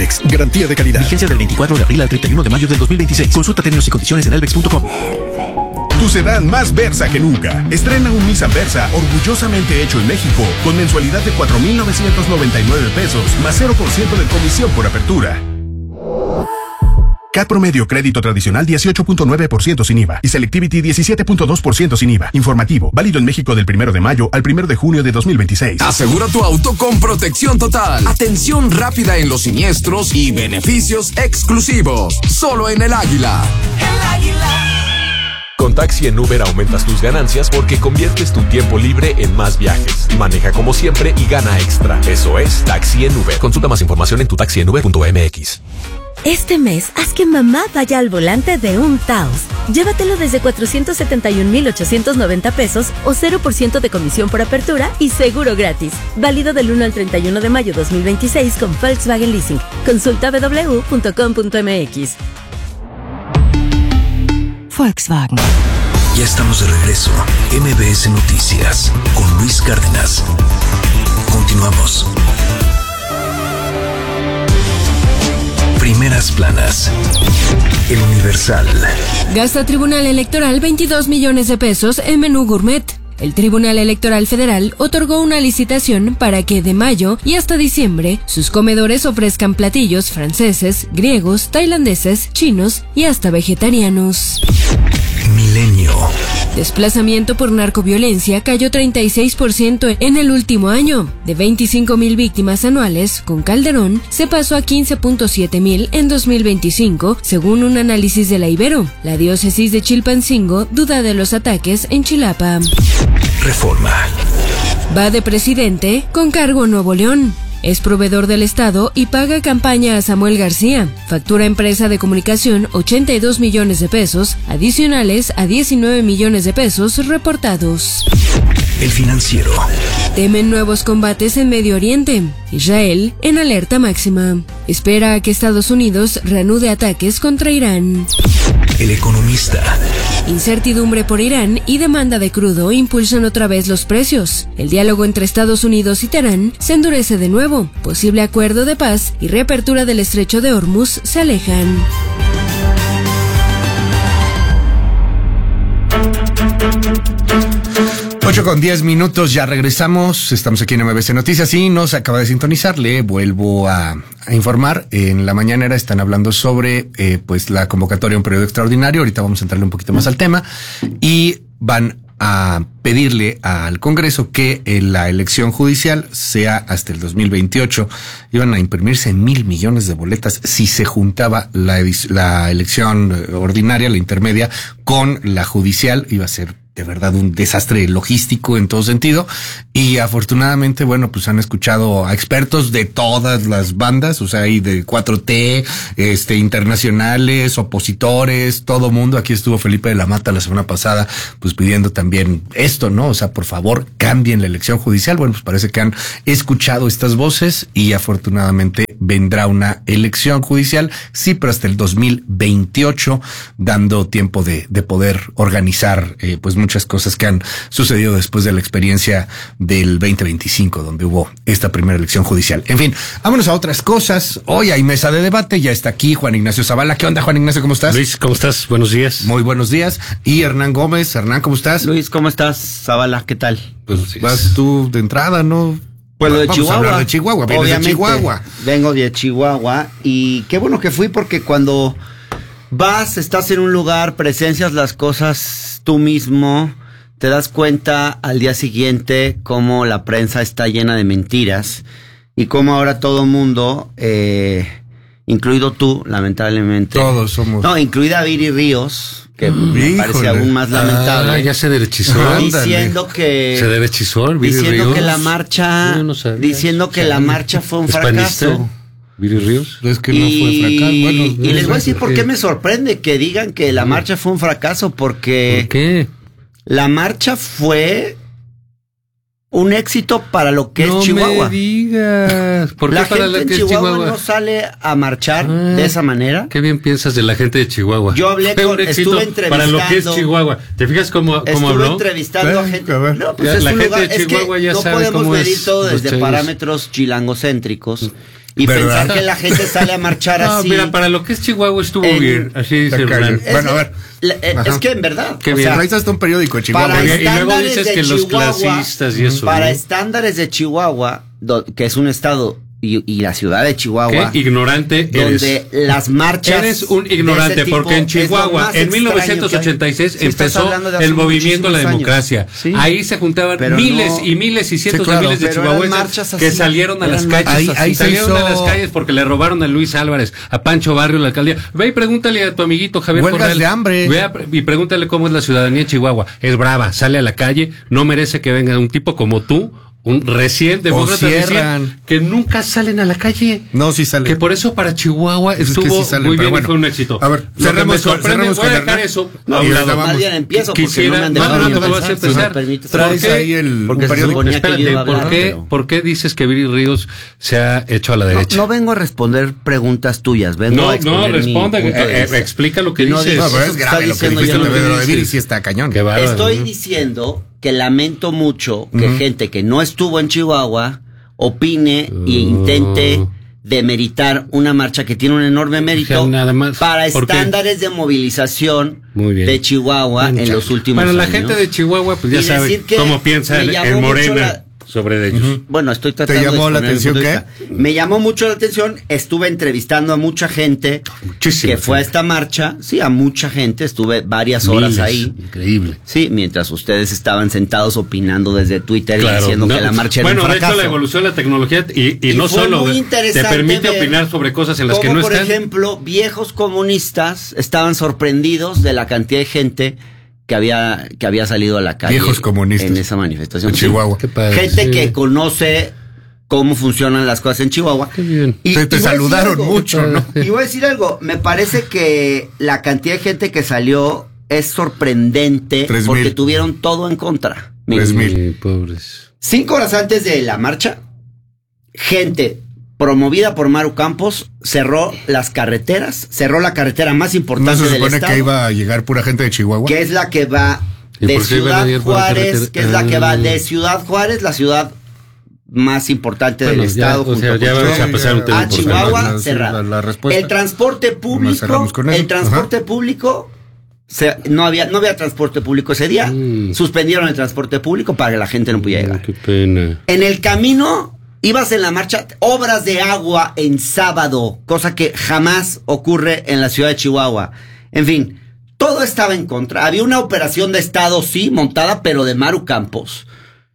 Alvex, garantía de calidad. Vigencia del 24 de abril al 31 de mayo del 2026. Consulta términos y condiciones en alvex.com. Tu sedán más Versa que nunca. Estrena un Nissan Versa orgullosamente hecho en México con mensualidad de 4,999 pesos más 0% de comisión por apertura. CAT promedio crédito tradicional 18.9% sin IVA y Selectivity 17.2% sin IVA. Informativo, válido en México del 1 de mayo al 1 de junio de 2026. Asegura tu auto con protección total, atención rápida en los siniestros y beneficios exclusivos. Solo en El Águila. El Águila. Con Taxi en Uber aumentas tus ganancias porque conviertes tu tiempo libre en más viajes. Maneja como siempre y gana extra. Eso es Taxi en Uber. Consulta más información en tutaxienUber.mx. Este mes, haz que mamá vaya al volante de un Taos. Llévatelo desde 471,890 pesos o 0% de comisión por apertura y seguro gratis. Válido del 1 al 31 de mayo 2026 con Volkswagen Leasing. Consulta www.com.mx. Volkswagen. Ya estamos de regreso. MBS Noticias con Luis Cárdenas. Continuamos. Primeras planas. El Universal. Gasta Tribunal Electoral 22 millones de pesos en menú gourmet. El Tribunal Electoral Federal otorgó una licitación para que de mayo y hasta diciembre sus comedores ofrezcan platillos franceses, griegos, tailandeses, chinos y hasta vegetarianos. Milenio. Desplazamiento por narcoviolencia cayó 36% en el último año. De 25,000 víctimas anuales, con Calderón se pasó a 15,700 en 2025, según un análisis de la Ibero. La diócesis de Chilpancingo duda de los ataques en Chilapa. Reforma. Va de presidente con cargo a Nuevo León. Es proveedor del Estado y paga campaña a Samuel García. Factura empresa de comunicación 82 millones de pesos, adicionales a 19 millones de pesos reportados. El Financiero. Temen nuevos combates en Medio Oriente. Israel en alerta máxima. Espera a que Estados Unidos reanude ataques contra Irán. El Economista. Incertidumbre por Irán y demanda de crudo impulsan otra vez los precios. El diálogo entre Estados Unidos y Teherán se endurece de nuevo. Posible acuerdo de paz y reapertura del estrecho de Hormuz se alejan. Con 10 minutos, ya regresamos. Estamos aquí en MBC Noticias y nos acaba de sintonizar. Le vuelvo a informar. En la mañanera están hablando sobre pues la convocatoria a un periodo extraordinario. Ahorita vamos a entrarle un poquito más al tema y van a pedirle al Congreso que la elección judicial sea hasta el 2028. Iban a imprimirse 1,000 millones de boletas si se juntaba la elección ordinaria, la intermedia, con la judicial. Iba a ser de verdad un desastre logístico en todo sentido. Y afortunadamente, bueno, pues han escuchado a expertos de todas las bandas, o sea, hay de 4T, internacionales, opositores, todo mundo. Aquí estuvo Felipe de la Mata la semana pasada, pues pidiendo también esto, ¿no? O sea, por favor, cambien la elección judicial. Bueno, pues parece que han escuchado estas voces y afortunadamente vendrá una elección judicial, sí, pero hasta el 2028, dando tiempo de poder organizar, pues muchas cosas que han sucedido después de la experiencia del 2025, donde hubo esta primera elección judicial. En fin, vámonos a otras cosas. Hoy hay mesa de debate, ya está aquí Juan Ignacio Zavala. ¿Qué onda, Juan Ignacio? ¿Cómo estás? Luis, ¿cómo estás? Buenos días. Muy buenos días. Y Hernán Gómez. Hernán, ¿cómo estás? Luis, ¿cómo estás? Zavala, ¿qué tal? Pues vas tú de entrada, ¿no? Pues lo de Vamos Chihuahua. a hablar de Chihuahua. Vienes de Chihuahua. Vengo de Chihuahua y qué bueno que fui porque cuando estás en un lugar, presencias las cosas tú mismo, te das cuenta al día siguiente cómo la prensa está llena de mentiras y cómo ahora todo mundo, incluido tú, lamentablemente. Todos somos. No, incluida Viri Ríos, que me parece aún más lamentable. Ya se derechizó. Diciendo que se derechizó Viri diciendo Ríos. Que la marcha, diciendo que la marcha fue un fracaso. Viri Ríos. Es que no fue fracaso. Bueno, y les voy a decir por qué me sorprende que digan que la marcha fue un fracaso, porque ¿por qué? La marcha fue un éxito para lo que es Chihuahua. No me digas. ¿Por qué la para gente la en que Chihuahua, es Chihuahua no sale a marchar de esa manera? Qué bien piensas de la gente de Chihuahua. Yo hablé con, estuve entrevistando. Para lo que es Chihuahua. ¿Te fijas cómo habló? Estuve entrevistando a gente. No, pues la es un gente lugar, de Chihuahua ya no sabe podemos cómo medir es todo desde los parámetros chilangocéntricos. Y ¿verdad? pensar que la gente sale a marchar No, así. mira, para lo que es Chihuahua estuvo bien. Así dice Hernán. Bueno, a ver. Es que en verdad. Qué o bien. sea, Traes hasta un periódico de Chihuahua. para Y luego estándares dices de que los Chihuahua, clasistas y eso. Para ¿no? estándares de Chihuahua, que es un estado y la ciudad de Chihuahua, Qué ignorante eres. donde las marchas. Eres un de ignorante ese tipo porque en es lo Chihuahua más en extraño 1986 que hay. Sí, estás empezó hablando de hace el movimiento a la muchísimos años. democracia. Sí. Ahí se juntaban Pero miles no- y miles y cientos Sí, claro, de miles de pero eran marchas chihuahuenses así, que salieron a las eran calles. marchas así. Salieron Ahí se a las hizo- calles porque le robaron a Luis Álvarez, a Pancho Barrio, la alcaldía. Ve y pregúntale a tu amiguito Javier Huelgas Corral. de hambre. Ve y pregúntale cómo es la ciudadanía en Chihuahua. Es brava, sale a la calle, no merece que venga un tipo como tú, un recién demócrata, cierran. decir que nunca salen a la calle. No, sí sale. Que por eso para Chihuahua Es que estuvo sí salen, muy pero bien bueno. y fue un éxito. A ver, Lo que cerremos me con- sorprende, cerremos voy a con dejar Hernán. eso. No, a un pero lado. más bien empiezo porque Quisiera- no me han no, dejado no, ni no, vas a empezar. empezar. Si me permites. Traes ¿Por qué? ahí el Porque un se periódico. suponía que yo Espérate, iba a hablar, ¿por qué dices que Viri Ríos se ha hecho a la derecha? No vengo a responder preguntas tuyas, vengo No, a exponer mi responda, punto de vista. explica lo que Y no dices. No, pero Eso es que grave está lo que diciendo dijiste yo no de lo Pedro de dices. Viri, sí está cañón. Qué bárbaro, Estoy ¿no? diciendo que lamento mucho que gente que no estuvo en Chihuahua opine e intente demeritar una marcha que tiene un enorme mérito Nada más. para ¿Por qué? estándares de movilización Muy bien. de Chihuahua en los últimos Bueno, años. la gente de Chihuahua, pues ya Y sabe decir que cómo piensa me llamó en mucho Morena sobre ellos. Bueno, estoy tratando ¿Te llamó de la exponer mi atención punto de qué? vista. Me llamó mucho la atención. Estuve entrevistando a mucha gente Muchísima que fue a gente. esta marcha. Sí, a mucha gente. Estuve varias horas Miles. ahí. Increíble. Sí, mientras ustedes estaban sentados opinando desde Twitter y Claro, diciendo no, que la marcha era bueno, un de hecho, fracaso. la evolución de la tecnología y no fue solo muy te interesante permite ver opinar sobre cosas en las que cómo, no por están. ejemplo, viejos comunistas estaban sorprendidos de la cantidad de gente que había salido a la calle. Viejos comunistas. En esa manifestación. En Chihuahua. Qué padre, Gente sí. que conoce cómo funcionan las cosas en Chihuahua. Qué bien. Te voy a decir saludaron algo. mucho, ¿no? Y voy a decir algo, me parece que la cantidad de gente que salió es sorprendente 3,000. porque tuvieron todo en contra. Mira, 3,000. Ay, pobres. 5 horas antes de la marcha, gente promovida por Maru Campos cerró las carreteras, cerró la carretera más ¿No importante se del supone estado, que iba a llegar pura gente de Chihuahua? que es la que va ¿Y de por qué iban a Ciudad ir por la Juárez, carretera? que es la que va de Ciudad Juárez, la ciudad más importante Bueno, del ya, estado, o junto sea, con ya vamos a pasar un tema a importante. Chihuahua Sí, cerrado. la respuesta. El transporte Nos público, cerramos con eso. el transporte público no había transporte público ese día. Suspendieron el transporte público para que la gente no pudiera llegar. Qué pena. En el camino ibas en la marcha, obras de agua en sábado, cosa que jamás ocurre en la ciudad de Chihuahua. En fin, todo estaba en contra. Había una operación de Estado, sí, montada, pero de Maru Campos.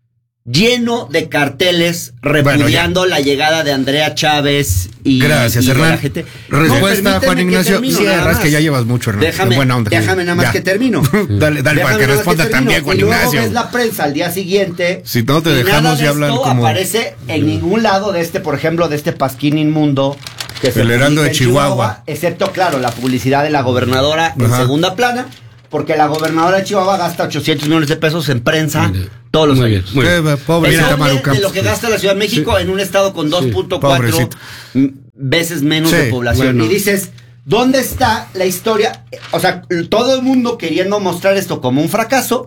Lleno de carteles repudiando la llegada de Andrea Chávez y Gracias, y de Hernán. la gente. Respuesta, No, Juan permíteme Ignacio. que termino, Cierra, nada es que más. ya llevas mucho, Hernán. Déjame, En buena onda. déjame nada más Ya. que termino. dale, para Déjame que nada más responda termino. también, Juan Y luego Ignacio. ves la prensa al día siguiente. Si no te y dejamos, nada de ya hablan esto como- aparece en ningún lado de este, por ejemplo, de este pasquín inmundo que se El Heraldo publica de en Chihuahua. excepto, claro, la publicidad de la gobernadora en Ajá. segunda plana, porque la gobernadora de Chihuahua gasta 800 millones de pesos en prensa todos los Muy años. bien, muy bien. Pobre Es Maru doble de Campos. lo que gasta la Ciudad de México en un estado con 2.4 Pobrecito. veces menos Sí, de población. bueno. Y dices, ¿dónde está la historia? O sea, todo el mundo queriendo mostrar esto como un fracaso.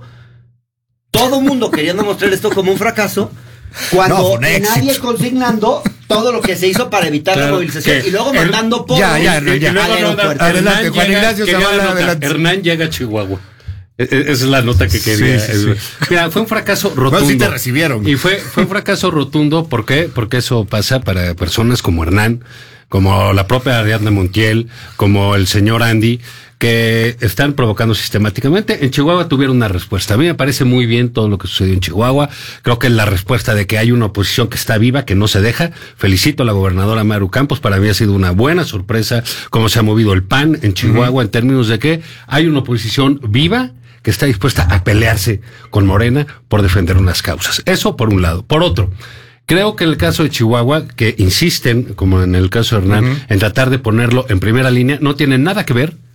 Todo el mundo queriendo mostrar esto como un fracaso. No, Cuando fue un éxito. nadie consignando todo lo que se hizo para evitar la Claro, movilización que y luego mandando porros Ya, al ya. aeropuerto. Adelante, Juan Ignacio quería Zavala, la nota. adelante. Hernán llega a Chihuahua. Esa es la nota que quería. Sí, sí, sí. Mira, fue un fracaso rotundo. Bueno, sí te recibieron. Y fue un fracaso rotundo. ¿Por qué? Porque eso pasa para personas como Hernán, como la propia Ariadna Montiel, como el señor Andy, que están provocando sistemáticamente. En Chihuahua tuvieron una respuesta. A mí me parece muy bien todo lo que sucedió en Chihuahua. Creo que es la respuesta de que hay una oposición que está viva, que no se deja. Felicito a la gobernadora Maru Campos. Para mí ha sido una buena sorpresa cómo se ha movido el PAN en Chihuahua en términos de que hay una oposición viva que está dispuesta a pelearse con Morena por defender unas causas. Eso por un lado. Por otro, creo que en el caso de Chihuahua, que insisten, como en el caso de Hernán, en tratar de ponerlo en primera línea, no tiene nada que ver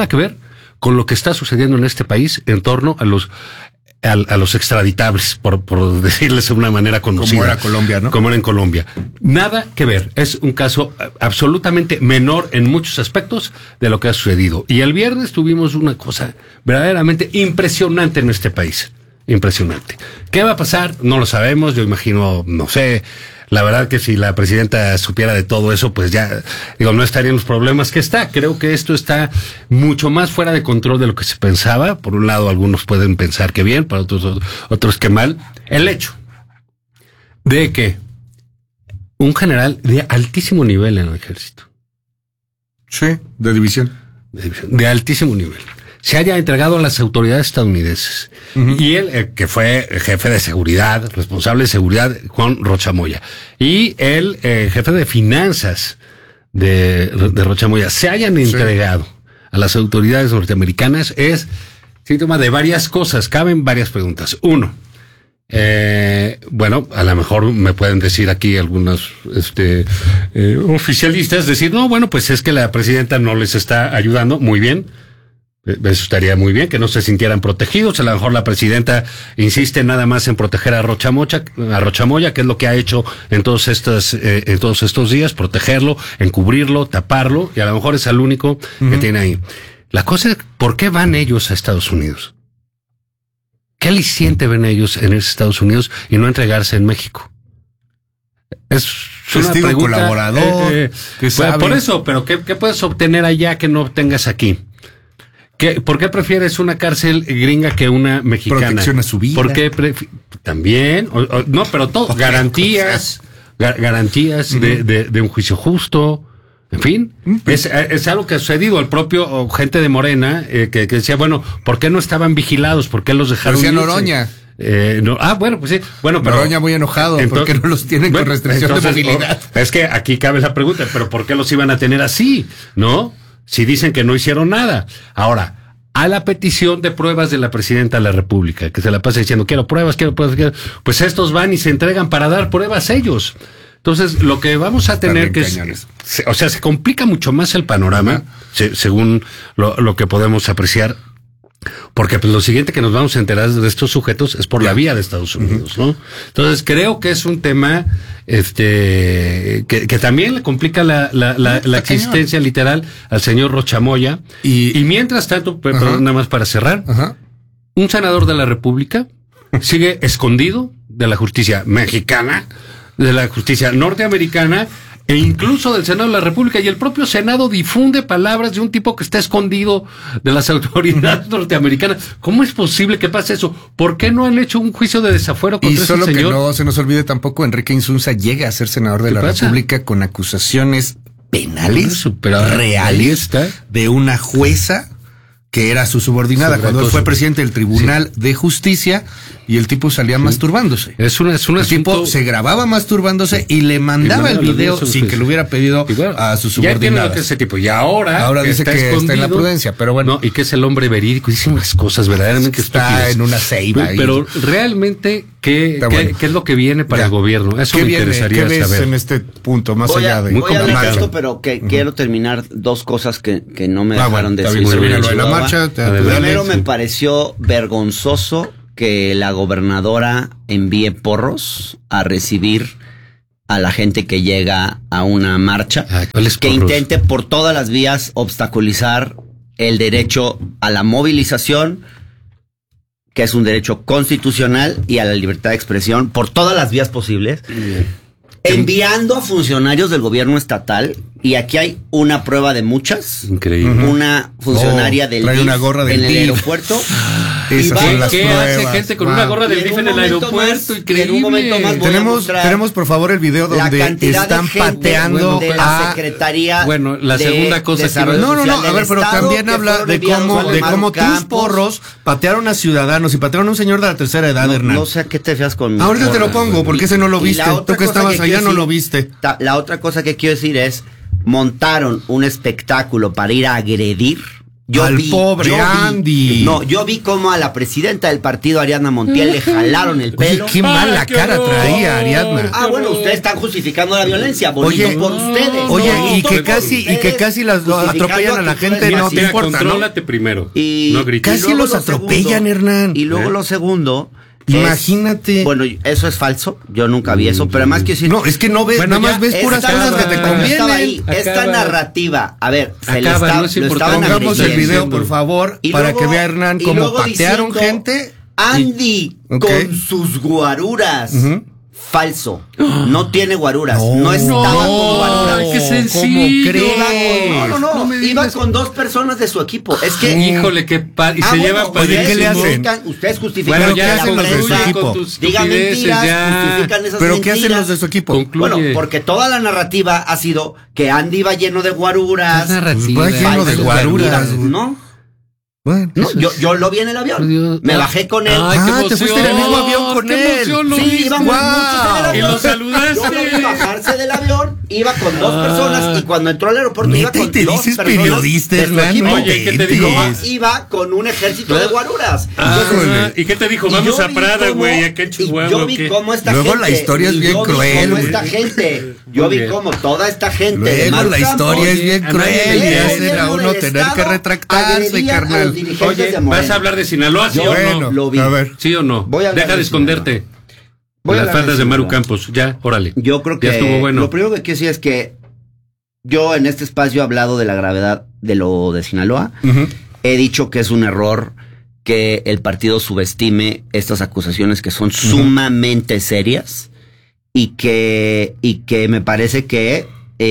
con lo que está sucediendo en este país en torno a los extraditables, por decirles de una manera conocida. Como era Colombia, ¿no? Como era en Colombia. Nada que ver. Es un caso absolutamente menor en muchos aspectos de lo que ha sucedido. Y el viernes tuvimos una cosa verdaderamente impresionante en este país. Impresionante. ¿Qué va a pasar? No lo sabemos. Yo imagino, no sé, La verdad que si la presidenta supiera de todo eso, pues ya, no estaría en los problemas que está. Creo que esto está mucho más fuera de control de lo que se pensaba. Por un lado, algunos pueden pensar que bien, para otros que mal. El hecho de que un general de altísimo nivel en el ejército. Sí, de división. De altísimo nivel. Se haya entregado a las autoridades estadounidenses. Y él, que fue jefe de seguridad, responsable de seguridad, Juan Rocha Moya. Y el jefe de finanzas de Rocha Moya, se hayan entregado a las autoridades norteamericanas, es síntoma de varias cosas. Caben varias preguntas. Uno, bueno, a lo mejor me pueden decir aquí algunos oficialistas, decir, no, bueno, pues es que la presidenta no les está ayudando. Muy bien. Eso estaría muy bien, que no se sintieran protegidos. A lo mejor la presidenta insiste nada más en proteger a Rocha Moya, que es lo que ha hecho en todos estos días, protegerlo, encubrirlo, taparlo, y a lo mejor es el único que tiene ahí. La cosa es, ¿por qué van ellos a Estados Unidos? ¿Qué aliciente ven ellos en Estados Unidos y no entregarse en México? Es una pregunta, colaborador. Por eso, pero ¿qué puedes obtener allá que no obtengas aquí? ¿Por qué prefieres una cárcel gringa que una mexicana? Protección a su vida. ¿Por qué también? No, pero todo. Garantías de un juicio justo. En fin, es algo que ha sucedido. El propio gente de Morena que decía, bueno, ¿por qué no estaban vigilados? ¿Por qué los dejaron decía irse? Noroña. Bueno, pues sí. Bueno, pero Noroña muy enojado. ¿Por qué no los tienen con restricción de movilidad? Es que aquí cabe la pregunta, pero ¿por qué los iban a tener así? ¿No? Si dicen que no hicieron nada. Ahora, a la petición de pruebas de la presidenta de la República, que se la pasa diciendo, quiero pruebas, pues estos van y se entregan para dar pruebas ellos. Entonces, lo que vamos a tener que se complica mucho más el panorama, según lo que podemos apreciar, porque pues lo siguiente que nos vamos a enterar de estos sujetos es por la vía de Estados Unidos, ¿no? Entonces, creo que es un tema que también le complica la existencia literal al señor Rocha Moya. Y mientras tanto, perdón, nada más para cerrar, un senador de la República sigue escondido de la justicia mexicana, de la justicia norteamericana, e incluso del Senado de la República, y el propio Senado difunde palabras de un tipo que está escondido de las autoridades norteamericanas. ¿Cómo es posible que pase eso? ¿Por qué no han hecho un juicio de desafuero contra ese señor? Y solo que no se nos olvide tampoco, Enrique Insunza llega a ser senador de la República con acusaciones penales reales de una jueza que era su subordinada cuando él fue presidente del Tribunal de Justicia, y el tipo salía masturbándose. El tipo se grababa masturbándose y le mandaba el video sin que le hubiera pedido a su subordinada. Ya entiendo lo que es ese tipo. Y ahora dice que está en la prudencia, pero bueno. No, y que es el hombre verídico. Dice unas cosas verdaderamente está estúpidas. En una ceiba. Pero realmente, ¿qué es lo que viene para el gobierno? Eso me interesaría saber. ¿Qué ves en este punto, más allá de... Voy a hablar de esto, pero quiero terminar dos cosas que no me dejaron decir. La marcha. Primero, me pareció vergonzoso que la gobernadora envíe porros a recibir a la gente que llega a una marcha, que intente por todas las vías obstaculizar el derecho a la movilización, que es un derecho constitucional, y a la libertad de expresión por todas las vías posibles, enviando a funcionarios del gobierno estatal, y aquí hay una prueba de muchas. Increíble. Una funcionaria del DIF en el aeropuerto. ¿Qué hace gente con una gorra del DIF en el aeropuerto? Increíble. En un momento más tenemos por favor el video donde están pateando de la Secretaría la segunda cosa que... a ver, pero también habla de cómo tus porros patearon a ciudadanos y patearon a un señor de la tercera edad, Hernán. No sé a qué te fías con mi ahorita te lo pongo, porque ese no lo viste. Tú que estabas allá no lo viste. La otra cosa que quiero decir es, montaron un espectáculo para ir a agredir pobre Andy. Yo vi cómo a la presidenta del partido, Ariadna Montiel, le jalaron el pelo. Oye, qué mala cara traía Ariadna. Bueno, ustedes están justificando la violencia, bonito por ustedes. Oye, y que casi las atropellan a la gente, no te importa, contrólate primero. No grites. Casi los atropellan, Hernán. Y luego lo segundo... Imagínate. Bueno, eso es falso. Yo nunca vi eso, pero además quiero decir... No, es que no ves, nada más ves puras cosas que te convienen. Esta narrativa, a ver, pongamos el video, por favor, para que vea Hernán cómo patearon gente. Andy, con sus guaruras, falso. No tiene guaruras. No estaba con guaruras. ¡Qué sencillo! Iba con 2 personas de su equipo. Es que... Híjole, qué padre. Y se llevan padrísimo. ¿Qué le hacen? Ustedes justifican Bueno, que ¿qué la hacen los de su prensa equipo? diga mentiras, justifican esas ¿Pero mentiras. qué hacen los de su equipo? Concluye. Bueno, porque toda la narrativa ha sido que Andy iba lleno de guaruras. Va lleno de guaruras. ¿No? Bueno, No, yo lo vi en el avión. Me bajé con él. Ay, qué te fuiste en el mismo avión con él. Sí, íbamos muchos en el avión. Y lo saludaste. Yo lo vi bajarse del avión, iba con 2 personas y cuando entró al aeropuerto iba con 2 te dices personas periodista, de su Hernán. equipo. Oye, ¿qué te dijo? Iba con un ejército de guaruras. ¿Y qué te dijo? Y Vamos yo a vi Prada, cómo- güey, acá en y Chihuahua. Yo ¿o vi qué? cómo esta Luego gente. la historia es y bien yo vi cruel, cómo güey. esta gente. Yo vi cómo toda esta gente. de Luego Maru la Campos, historia es bien a nadie cruel le y hace hacen a uno tener que retractarse, agredía a los carnal. dirigentes Oye, de Morena. ¿vas a hablar de Sinaloa, sí Yo o no? Bueno, lo vi. a ver. ¿Sí o no? Voy a hablar Deja de de esconderte. Voy a Las hablar faldas de de Maru Sinaloa. Campos. Ya, órale. Yo creo que Ya estuvo bueno. lo primero que quiero decir es que yo en este espacio he hablado de la gravedad de lo de Sinaloa. He dicho que es un error que el partido subestime estas acusaciones que son sumamente serias y que me parece que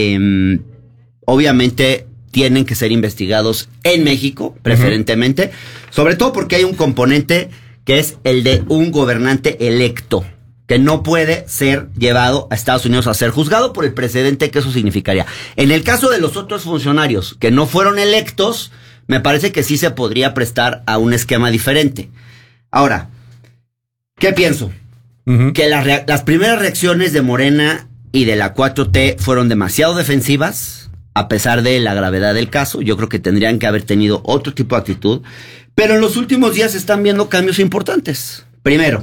obviamente tienen que ser investigados en México, preferentemente, sobre todo porque hay un componente que es el de un gobernante electo, que no puede ser llevado a Estados Unidos a ser juzgado por el precedente que eso significaría. En el caso de los otros funcionarios que no fueron electos, me parece que sí se podría prestar a un esquema diferente. Ahora, ¿qué pienso? Que las primeras reacciones de Morena y de la 4T fueron demasiado defensivas, a pesar de la gravedad del caso. Yo creo que tendrían que haber tenido otro tipo de actitud. Pero en los últimos días se están viendo cambios importantes. Primero,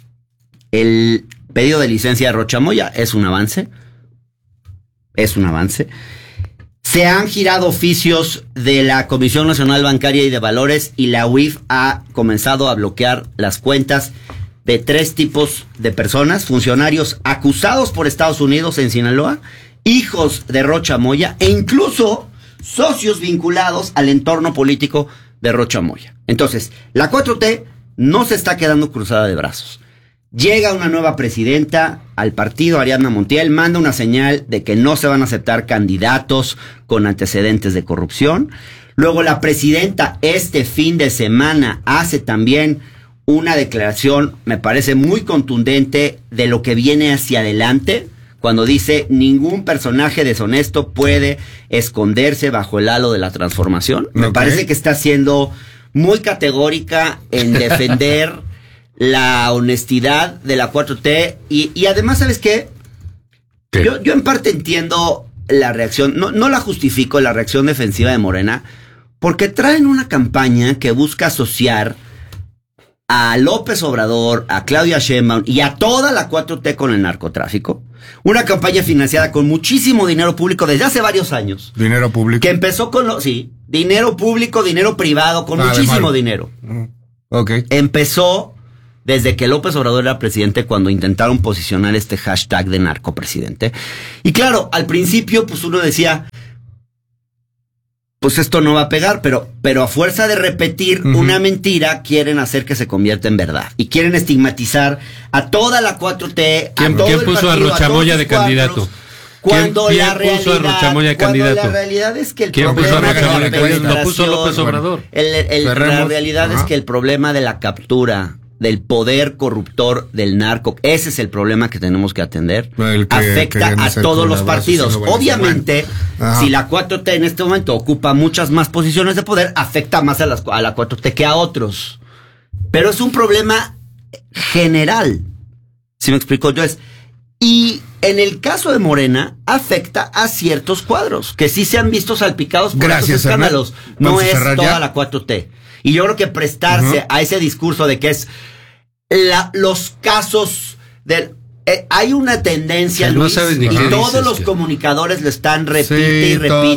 el pedido de licencia de Rocha Moya es un avance. Es un avance. Se han girado oficios de la Comisión Nacional Bancaria y de Valores y la UIF ha comenzado a bloquear las cuentas de 3 tipos de personas: funcionarios acusados por Estados Unidos en Sinaloa, hijos de Rocha Moya e incluso socios vinculados al entorno político de Rocha Moya. Entonces, la 4T no se está quedando cruzada de brazos. Llega una nueva presidenta al partido, Ariadna Montiel, manda una señal de que no se van a aceptar candidatos con antecedentes de corrupción. Luego la presidenta este fin de semana hace también una declaración, me parece muy contundente, de lo que viene hacia adelante, cuando dice: ningún personaje deshonesto puede esconderse bajo el halo de la transformación. Me parece que está siendo muy categórica en defender la honestidad de la 4T y además, ¿sabes qué? Yo en parte entiendo la reacción, no la justifico, la reacción defensiva de Morena, porque traen una campaña que busca asociar a López Obrador, a Claudia Sheinbaum y a toda la 4T con el narcotráfico. Una campaña financiada con muchísimo dinero público desde hace varios años. Dinero público. Que empezó con dinero público, dinero privado, con muchísimo dinero. Empezó desde que López Obrador era presidente, cuando intentaron posicionar este hashtag de narcopresidente. Y claro, al principio pues uno decía, pues esto no va a pegar, pero a fuerza de repetir una mentira, quieren hacer que se convierta en verdad. Y quieren estigmatizar a toda la 4T, ¿Quién puso a Rocha Moya de candidato? Cuando la puso a Rocha Moya de candidato? La realidad es que el ¿Quién puso a problema Rocha de la Moya de candidato? Lo puso penetración, López Obrador. La realidad es que el problema de la captura del poder corruptor del narco, ese es el problema que tenemos que atender. Afecta a todos los partidos. Obviamente, si la 4T en este momento ocupa muchas más posiciones de poder, afecta más a la 4T que a otros. Pero es un problema general. ¿Sí me explico? Entonces, y en el caso de Morena, afecta a ciertos cuadros que sí se han visto salpicados por estos escándalos. No es toda la 4T. Y yo creo que prestarse a ese discurso de que es los casos del... hay una tendencia, Luis, y todos los comunicadores lo están repite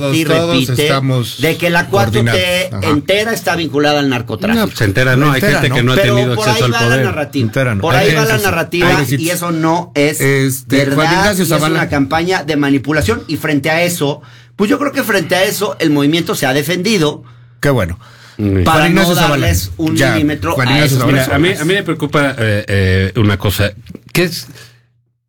de que la 4T entera está vinculada al narcotráfico. No, se entera, no, hay gente que no ha tenido acceso al poder. Por ahí va la narrativa y eso no es verdad, y es una campaña de manipulación. Y frente a eso, pues yo creo que frente a eso el movimiento se ha defendido. Qué bueno. Para no darles un milímetro a esos. Mira, a mí me preocupa una cosa, que es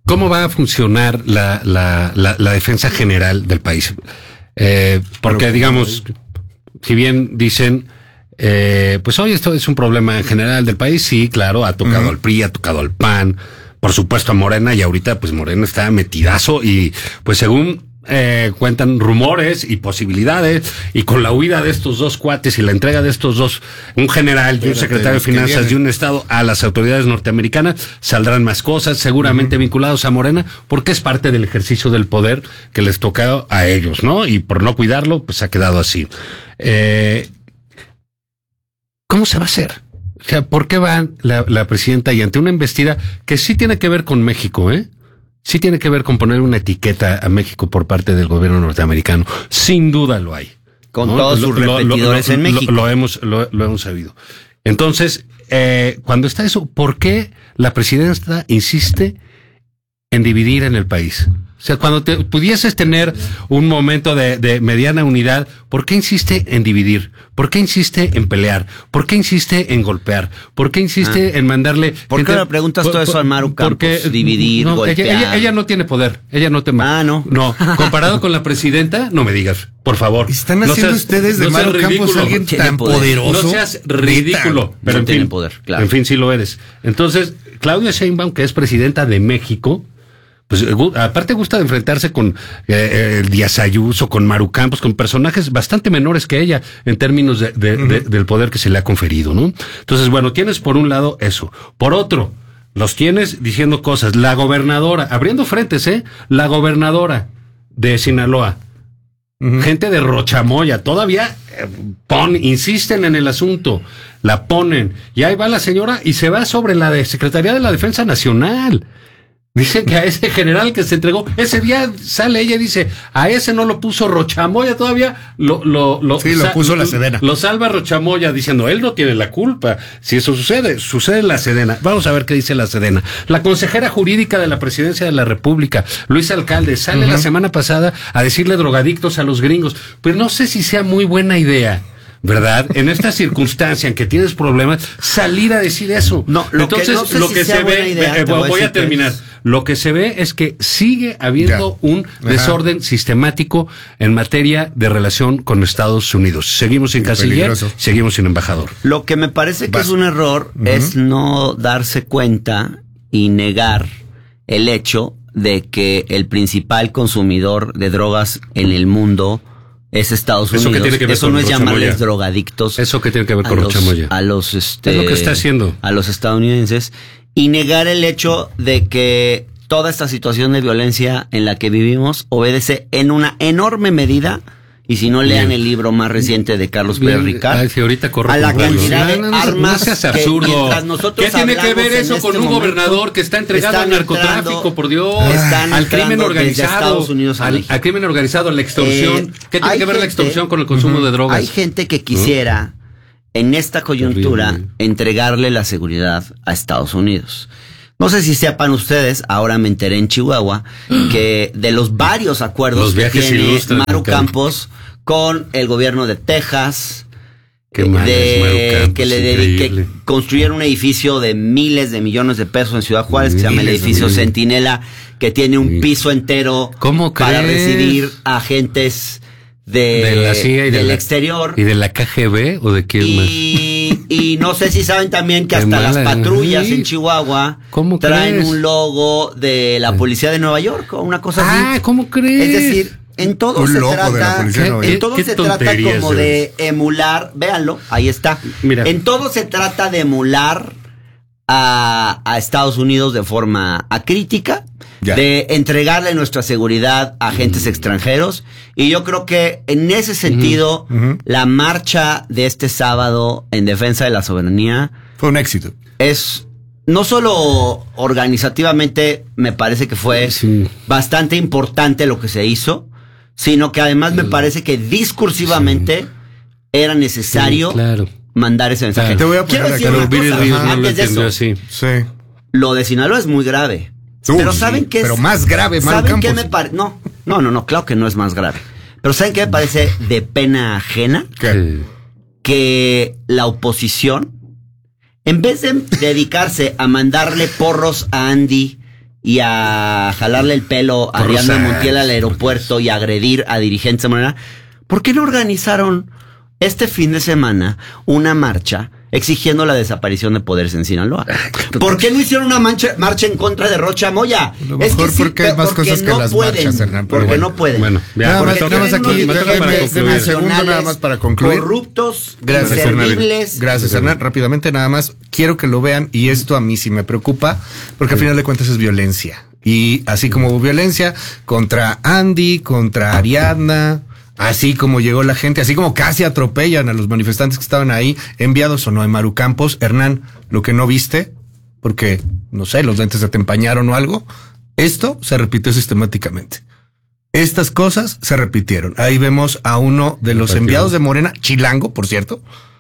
¿Cómo va a funcionar la defensa general del país? Porque, digamos, si bien dicen, pues hoy esto es un problema en general del país, sí, claro, ha tocado al PRI, ha tocado al PAN, por supuesto a Morena, y ahorita pues Morena está metidazo y pues según cuentan rumores y posibilidades, y con la huida de estos dos cuates y la entrega de estos dos, un general y un secretario de Finanzas de un estado a las autoridades norteamericanas, saldrán más cosas, seguramente vinculados a Morena, porque es parte del ejercicio del poder que les toca a ellos, ¿no? Y por no cuidarlo, pues ha quedado así. ¿Cómo se va a hacer? O sea, ¿por qué va la presidenta y ante una embestida que sí tiene que ver con México, sí tiene que ver con poner una etiqueta a México por parte del gobierno norteamericano? Sin duda lo hay. Con todos sus repetidores en México. Lo hemos sabido. Entonces, cuando está eso, ¿por qué la presidenta insiste en dividir en el país? O sea, cuando pudieses tener un momento de mediana unidad, ¿por qué insiste en dividir? ¿Por qué insiste en pelear? ¿Por qué insiste en golpear? ¿Por qué insiste en mandarle... ¿Por qué le preguntas todo eso a Maru Campos? Dividir, no, golpear. Ella no tiene poder. Ella no te... no. No, comparado con la presidenta, no me digas, por favor. Están haciendo ustedes de Maru Campos alguien tan poderoso. No seas ridículo. Pero en fin, poder, claro. En fin, sí lo eres. Entonces, Claudia Sheinbaum, que es presidenta de México, pues aparte gusta de enfrentarse con Díaz Ayuso, con Maru Campos, con personajes bastante menores que ella en términos del poder que se le ha conferido, ¿no? Entonces, bueno, tienes por un lado eso. Por otro, los tienes diciendo cosas. La gobernadora, abriendo frentes, la gobernadora de Sinaloa, gente de Rochamoya, todavía insisten en el asunto, la ponen, y ahí va la señora y se va sobre la de Secretaría de la Defensa Nacional. Dicen que a ese general que se entregó, ese día sale ella y dice, a ese no lo puso Rochamoya todavía, lo puso la Sedena. Lo salva Rochamoya diciendo, él no tiene la culpa. Si eso sucede en la Sedena. Vamos a ver qué dice la Sedena. La consejera jurídica de la Presidencia de la República, Luisa Alcalde, sale la semana pasada a decirle drogadictos a los gringos. Pero no sé si sea muy buena idea, ¿verdad? En esta circunstancia en que tienes problemas, salir a decir eso. No, entonces, lo que se ve, voy a terminar. Lo que se ve es que sigue habiendo un desorden sistemático en materia de relación con Estados Unidos. Seguimos sin canciller, seguimos sin embajador. Lo que me parece que es un error es no darse cuenta y negar el hecho de que el principal consumidor de drogas en el mundo es Estados Unidos. Eso no es llamarles drogadictos. Eso que tiene que ver con Rochamoya. Es lo que está haciendo. A los estadounidenses. Y negar el hecho de que toda esta situación de violencia en la que vivimos obedece en una enorme medida, y si no lean el libro más reciente de Carlos Pérez Ricard, a la cantidad de armas. No seas absurdo. ¿Qué tiene que ver eso con un gobernador que está entregado al narcotráfico, por Dios? Al crimen organizado, al crimen organizado, a la extorsión. ¿Qué tiene que ver la extorsión con el consumo de drogas? Hay gente que quisiera, en esta coyuntura, entregarle la seguridad a Estados Unidos. No sé si sepan ustedes, ahora me enteré en Chihuahua, que de los varios acuerdos que tiene Maru Campos con el gobierno de Texas, que construyeron un edificio de miles de millones de pesos en Ciudad Juárez, que se llama el edificio Centinela, que tiene un piso entero para recibir agentes de la CIA y del exterior. ¿Y de la KGB o de quién más? Y no sé si saben también que hasta las patrullas en Chihuahua traen un logo de la policía de Nueva York o una cosa así. ¿Cómo crees? Es decir, en todo se trata como de emular, véanlo, ahí está. Mira. En todo se trata de emular a Estados Unidos de forma acrítica, de entregarle nuestra seguridad a agentes extranjeros, y yo creo que en ese sentido la marcha de este sábado en defensa de la soberanía fue un éxito. Es no solo organizativamente, me parece que fue bastante importante lo que se hizo, sino que además me parece que discursivamente era necesario mandar ese mensaje. Te voy a poner antes de eso. Lo de Sinaloa es muy grave. Pero ¿saben qué es? Pero más grave, ¿saben qué me parece? No, claro que no es más grave. Pero ¿saben qué me parece de pena ajena? ¿Qué? Que la oposición, en vez de dedicarse a mandarle porros a Andy y a jalarle el pelo a Ariadna Montiel al aeropuerto y a agredir a dirigentes de Morena, ¿por qué no organizaron este fin de semana una marcha exigiendo la desaparición de poderes en Sinaloa? ¿Por qué no hicieron una marcha en contra de Rocha Moya? A lo mejor porque hay más cosas que las marchas, Hernán. Porque no pueden. Bueno, nada más aquí, un segundo nada más para concluir. Corruptos, Gracias, inservibles. Gracias, Hernán. Rápidamente, nada más, quiero que lo vean, y esto a mí sí me preocupa, porque al final de cuentas es violencia. Y así como hubo violencia contra Andy, contra Ariadna, así como llegó la gente, así como casi atropellan a los manifestantes que estaban ahí, enviados o no de Maru Campos. Hernán, lo que no viste, porque, no sé, los lentes se te empañaron o algo, esto se repitió sistemáticamente. Estas cosas se repitieron. Ahí vemos a uno de los enviados de Morena, chilango, por cierto,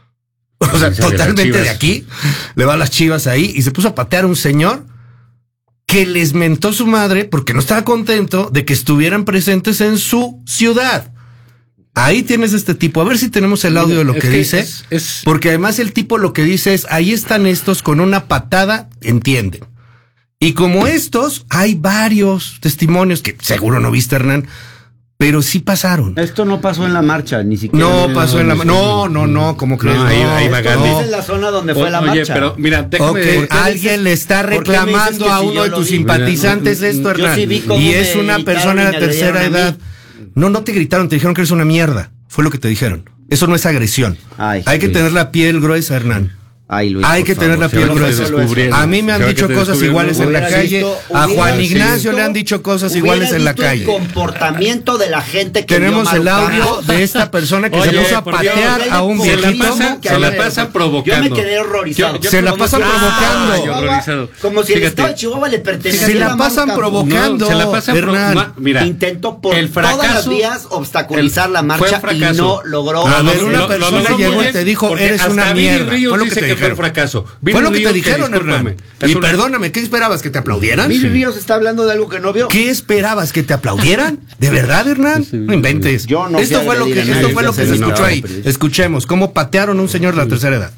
o sea, totalmente de aquí, le va a las Chivas ahí, y se puso a patear a un señor que les mentó su madre porque no estaba contento de que estuvieran presentes en su ciudad. Ahí tienes este tipo. A ver si tenemos el audio de lo que dice. Porque además el tipo lo que dice es, ahí están estos con una patada, entienden. Y como estos, hay varios testimonios que seguro no viste, Hernán, pero sí pasaron. Esto no pasó en la marcha, ni siquiera. No pasó en la marcha. No, ¿cómo crees? No, ahí va Gandhi. Es en la zona donde fue la marcha. Oye, pero mira, déjame. Alguien le está reclamando a uno de tus simpatizantes esto, Hernán. Y es una persona de tercera edad. No te gritaron, te dijeron que eres una mierda. Fue lo que te dijeron. Eso no es agresión. Hay que tener la piel gruesa, Hernán. Luis, hay que tener la piel gruesa. A mí me han dicho cosas iguales en la calle. A Juan Ignacio le han dicho cosas iguales en la calle. El comportamiento de la gente que tenemos el audio de esta persona que se puso a patear a un viejito. Se la pasan provocando. Yo me quedé horrorizado. Se la pasan provocando. Como si el estado de Chihuahua le perteneciera. Se la pasan provocando. Se la pasan provocando. Mira, intentó por todas las vías obstaculizar la marcha y no logró. A ver, una persona llegó y te dijo, eres una mierda. Fue lo que te fue un fracaso. Fue lo que te dijeron, Hernán. Y perdóname, ¿qué esperabas? ¿Que te aplaudieran? Mil Ríos está hablando de algo que no vio. ¿Qué esperabas? ¿Que te aplaudieran? ¿De verdad, Hernán? No inventes. Esto fue lo que se escuchó ahí. Escuchemos cómo patearon a un señor de la tercera edad.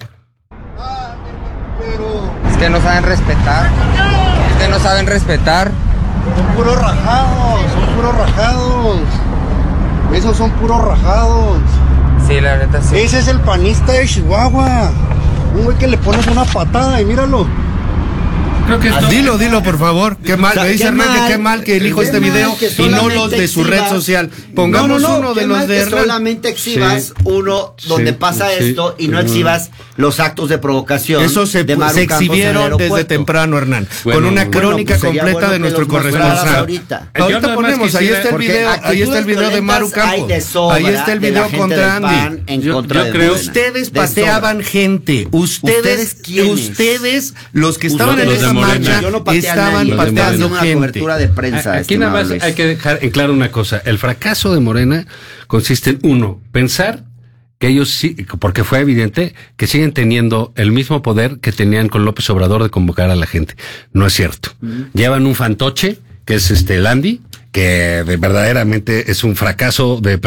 Es que no saben respetar. Son puros rajados. Esos son puros rajados. Sí, la neta sí. Ese es el panista de Chihuahua. Un güey que le pones una patada y míralo. Creo que dilo, por favor. Qué mal, me dice Hernán que qué mal que elijo este video y no los de su red social. Pongamos uno de los de Hernán. Solamente exhibas uno donde pasa esto y no exhibas los actos de provocación. Eso se exhibieron desde temprano, Hernán, con una crónica completa de nuestro corresponsal. Ahorita ponemos, ahí está el video de Maru Campos. Ahí está el video contra Andy. Yo creo. Ustedes pateaban gente. Ustedes, los que estaban en esa marcha, estaban pateando una gente. Cobertura de prensa. Aquí nada más hay que dejar en claro una cosa. El fracaso de Morena consiste en, uno, pensar que ellos sí, porque fue evidente que siguen teniendo el mismo poder que tenían con López Obrador de convocar a la gente. No es cierto. Llevan un fantoche, que es el Andy, que verdaderamente es un fracaso de